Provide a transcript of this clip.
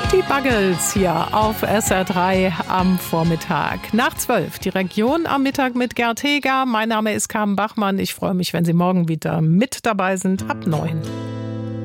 Die Buggles hier auf SR3 am Vormittag. Nach 12 die Region am Mittag mit Gerd Heger. Mein Name ist Carmen Bachmann. Ich freue mich, wenn Sie morgen wieder mit dabei sind ab 9.